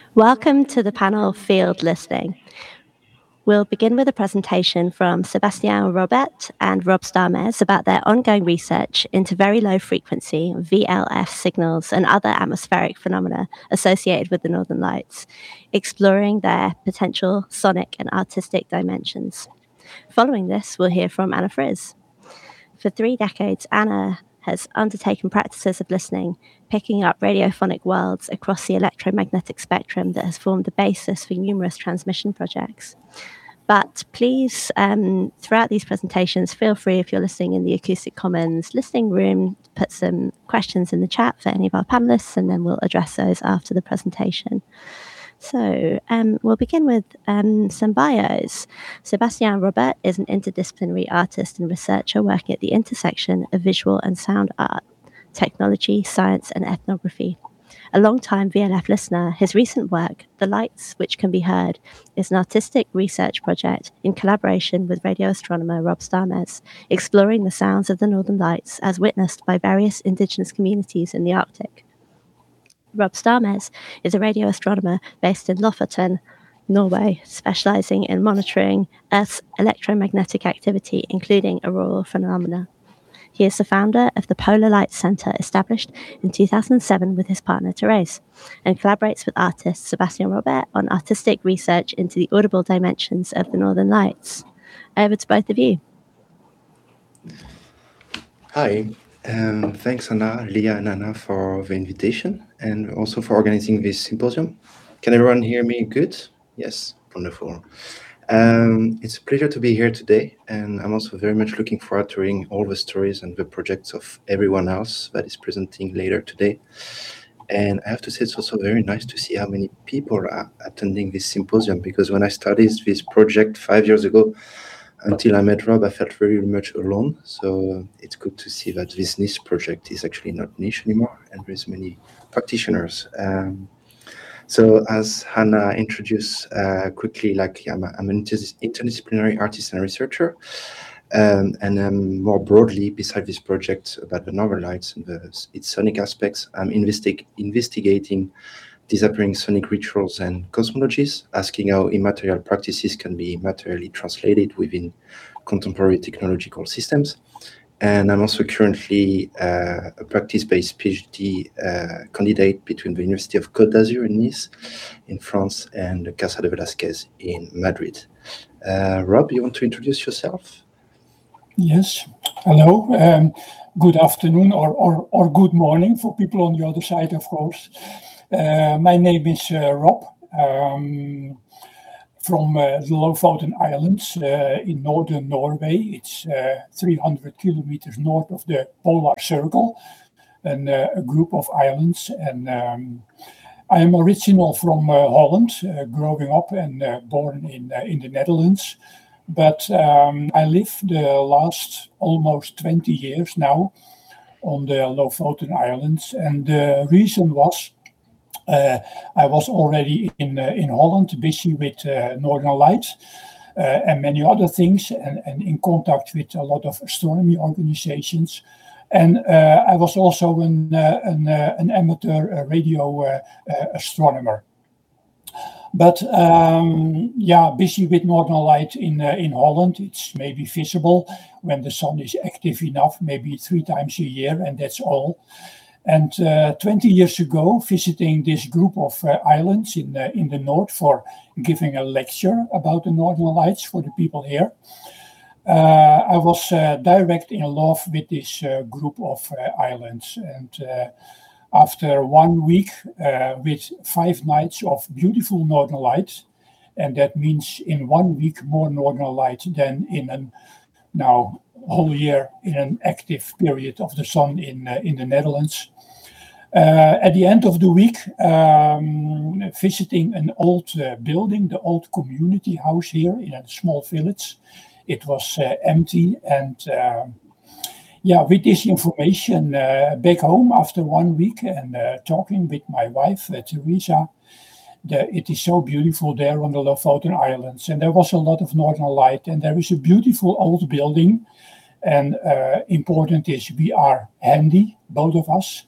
Welcome to the panel Field Listening. We'll begin with a presentation from Sébastien Robet and Rob Starmes about their ongoing research into very low frequency VLF signals and other atmospheric phenomena associated with the Northern Lights, exploring their potential sonic and artistic dimensions. Following this, we'll hear from Anna Friz. For 3 decades, Anna has undertaken practices of listening, picking up radiophonic worlds across the electromagnetic spectrum that has formed the basis for numerous transmission projects. But please, throughout these presentations, feel free, if you're listening in the Acoustic Commons listening room, put some questions in the chat for any of our panelists, and then we'll address those after the presentation. So we'll begin with some bios. Sébastien Robet is an interdisciplinary artist and researcher working at the intersection of visual and sound art, technology, science, and ethnography. A long-time VLF listener, his recent work, The Lights Which Can Be Heard, is an artistic research project in collaboration with radio astronomer Rob Starmes, exploring the sounds of the Northern Lights as witnessed by various indigenous communities in the Arctic. Rob Starmes is a radio astronomer based in Lofoten, Norway, specializing in monitoring Earth's electromagnetic activity, including auroral phenomena. He is the founder of the Polar Light Center, established in 2007 with his partner Therese, and collaborates with artist Sébastien Robet on artistic research into the audible dimensions of the Northern Lights. Over to both of you. Hi, thanks Anna, Leah and Anna for the invitation and also for organizing this symposium. Can everyone hear me good? Yes, wonderful. It's a pleasure to be here today, and I'm also very much looking forward to hearing all the stories and the projects of everyone else that is presenting later today. And I have to say, it's also very nice to see how many people are attending this symposium, because when I started this project 5 years ago, until I met Rob, I felt very much alone. So it's good to see that this niche project is actually not niche anymore, and there's many practitioners. So as Hannah introduced quickly, like I'm an interdisciplinary artist and researcher, and more broadly, beside this project about the Northern Lights and its sonic aspects, I'm investigating disappearing sonic rituals and cosmologies, asking how immaterial practices can be materially translated within contemporary technological systems. And I'm also currently a practice-based PhD candidate between the University of Côte d'Azur in Nice, in France, and Casa de Velasquez in Madrid. Rob, you want to introduce yourself? Yes. Hello. Good afternoon or good morning for people on the other side, of course. My name is Rob. From the Lofoten Islands in northern Norway. It's 300 kilometers north of the Polar Circle, and a group of islands. And I am original from Holland, growing up and born in the Netherlands. But I live the last almost 20 years now on the Lofoten Islands. And the reason was I was already in Holland, busy with Northern Lights and many other things, and in contact with a lot of astronomy organizations. And I was also an amateur radio astronomer. But busy with Northern Light in Holland. It's maybe visible when the sun is active enough, maybe 3 times a year, and that's all. And 20 years ago, visiting this group of islands in the north for giving a lecture about the Northern Lights for the people here, I was direct in love with this group of islands. And after 1 week with 5 nights of beautiful Northern Lights, and that means in 1 week more Northern Light than in a whole year in an active period of the sun in the Netherlands. At the end of the week, visiting an old building, the old community house here in a small village. It was empty, and with this information back home after 1 week and talking with my wife, Teresa, it is so beautiful there on the Lofoten Islands, and there was a lot of Northern Light, and there is a beautiful old building. And important is we are handy, both of us.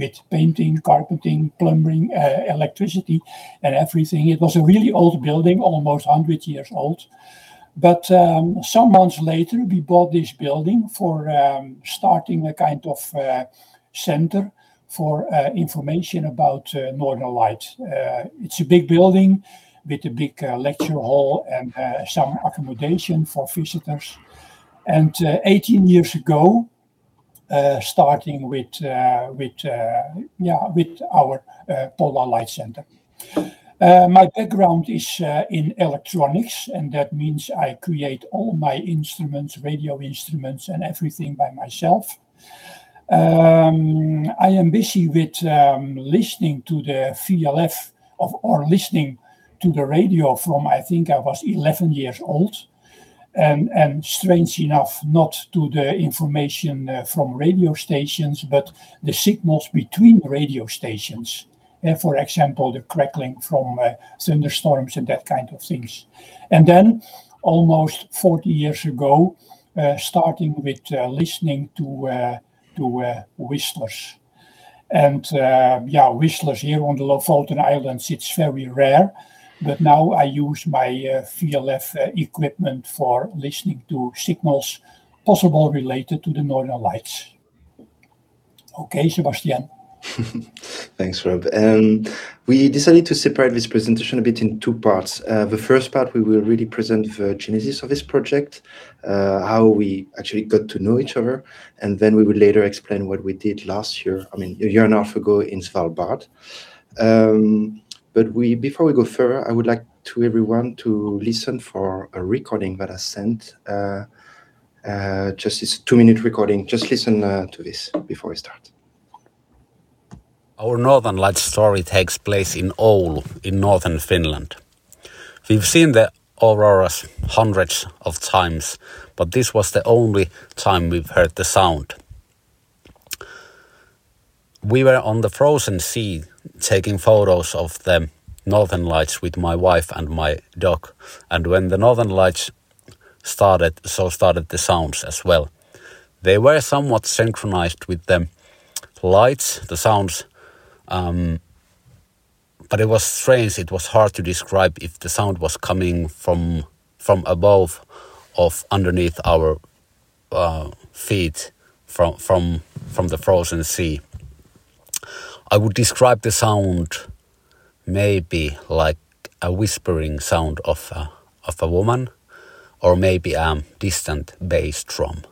with painting, carpenting, plumbing, electricity, and everything. It was a really old building, almost 100 years old. But some months later, we bought this building for starting a kind of center for information about Northern Lights. It's a big building with a big lecture hall and some accommodation for visitors. And 18 years ago, starting with our Polar Light Center. My background is in electronics, and that means I create all my instruments, radio instruments, and everything by myself. I am busy with listening to the VLF or listening to the radio from I think I was 11 years old. And strange enough, not to the information from radio stations, but the signals between radio stations. For example, the crackling from thunderstorms and that kind of things. And then, almost 40 years ago, starting with listening to whistlers. And whistlers here on the Lofoten Islands, it's very rare. But now I use my VLF equipment for listening to signals possible related to the Northern Lights. Okay, Sebastian. Thanks, Rob. We decided to separate this presentation a bit in two parts. The first part, we will really present the genesis of this project, how we actually got to know each other, and then we will later explain what we did last year, a year and a half ago in Svalbard. But before we go further, I would like to everyone to listen for a recording that I sent. Just it's a 2-minute recording. Just listen to this before we start. Our Northern Lights story takes place in Oulu, in northern Finland. We've seen the auroras hundreds of times, but this was the only time we've heard the sound. We were on the frozen sea taking photos of the Northern Lights with my wife and my dog. And when the Northern Lights started, so started the sounds as well. They were somewhat synchronized with the lights, the sounds, but it was strange. It was hard to describe if the sound was coming from above or underneath our feet from the frozen sea. I would describe the sound maybe like a whispering sound of a woman, or maybe a distant bass drum.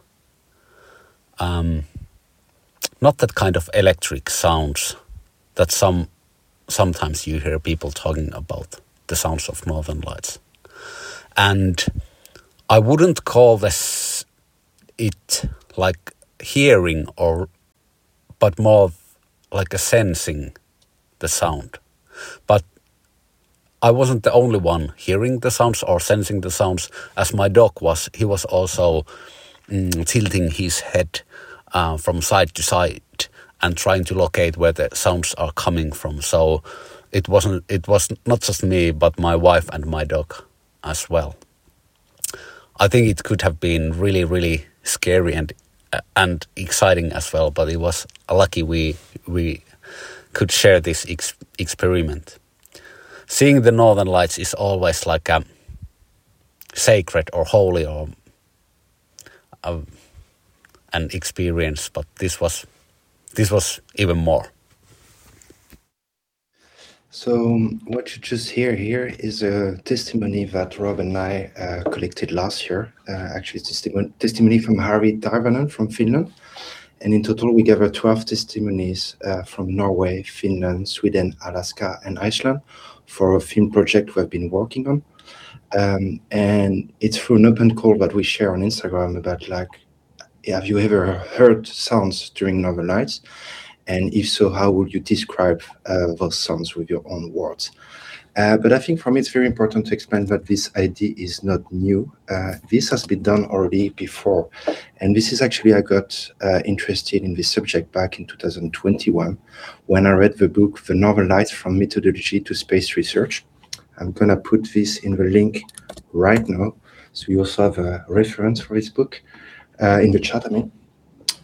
Not that kind of electric sounds that sometimes you hear people talking about, the sounds of Northern Lights. And I wouldn't call it like hearing but more like a sensing the sound. But I wasn't the only one hearing the sounds or sensing the sounds, as my dog was. He was also tilting his head from side to side and trying to locate where the sounds are coming from. So it was not just me, but my wife and my dog as well. I think it could have been really, really scary and exciting as well, but it was lucky we could share this experiment. Seeing the Northern Lights is always like a sacred or holy or an experience, but this was even more. So what you just hear here is a testimony that Rob and I collected last year. Actually, it's testimony from Harri Tarvanen from Finland. And in total, we gathered 12 testimonies from Norway, Finland, Sweden, Alaska, and Iceland for a film project we've been working on. And it's through an open call that we share on Instagram about have you ever heard sounds during Northern Lights? And if so, how would you describe those sounds with your own words? But I think for me, it's very important to explain that this idea is not new. This has been done already before. And this is actually, I got interested in this subject back in 2021 when I read the book, The Northern Lights from Methodology to Space Research. I'm going to put this in the link right now. So you also have a reference for this book in the chat,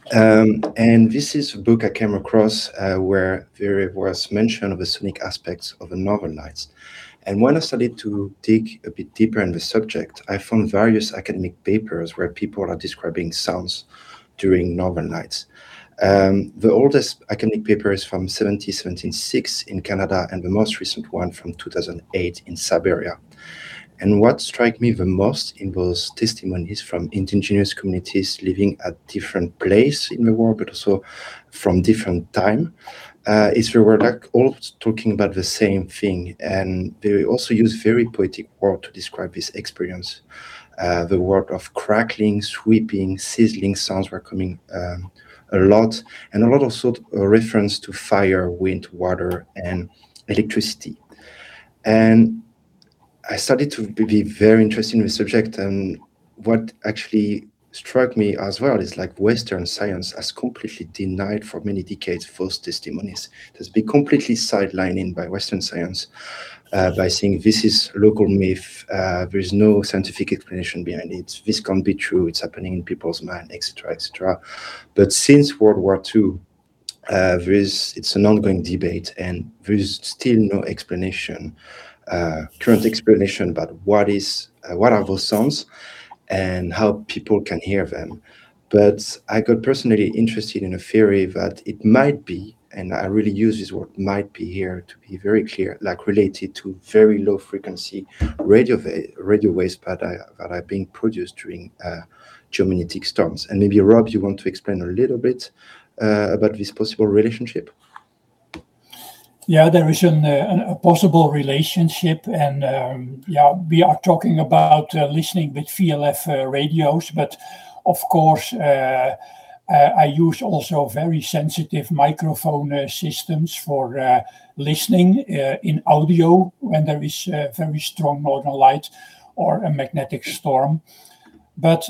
And this is a book I came across where there was mention of the sonic aspects of the northern lights. And when I started to dig a bit deeper in the subject, I found various academic papers where people are describing sounds during northern lights. The oldest academic paper is from 1776 in Canada, and the most recent one from 2008 in Siberia. And what struck me the most in those testimonies from indigenous communities living at different places in the world, but also from different time, is they were like all talking about the same thing. And they also use very poetic word to describe this experience. The word of crackling, sweeping, sizzling sounds were coming a lot, and a lot also a reference to fire, wind, water, and electricity. And I started to be very interested in the subject, and what actually struck me as well is like Western science has completely denied for many decades those testimonies. It has been completely sidelining by Western science by saying this is local myth, there is no scientific explanation behind it, this can't be true, it's happening in people's mind, etc., etc. But since World War II, it's an ongoing debate, and there is still no explanation. Current explanation about what are those sounds and how people can hear them. But I got personally interested in a theory that it might be, and I really use this word might be here to be very clear, like related to very low frequency radio waves that are being produced during geomagnetic storms. And maybe Rob, you want to explain a little bit about this possible relationship? Yeah, there is a possible relationship, and we are talking about listening with VLF radios, but of course I use also very sensitive microphone systems for listening in audio when there is very strong northern light or a magnetic storm. But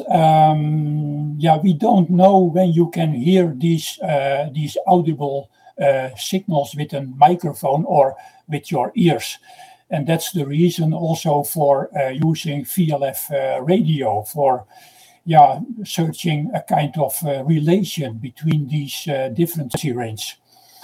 we don't know when you can hear these audible signals with a microphone or with your ears. And that's the reason also for using VLF radio for searching a kind of relation between these different frequency ranges.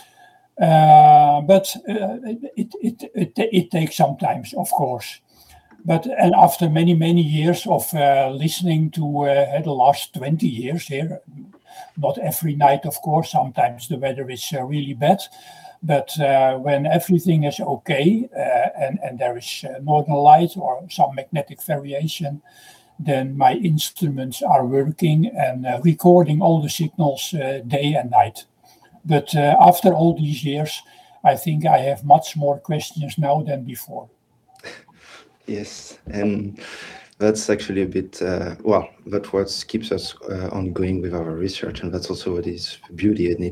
But it takes some time, of course. And after many years of listening to the last 20 years here, not every night, of course, sometimes the weather is really bad, but when everything is okay and there is northern light or some magnetic variation, then my instruments are working and recording all the signals day and night. But after all these years, I think I have much more questions now than before. Yes, and that's actually a bit, that's what keeps us ongoing with our research, and that's also what is beauty in it.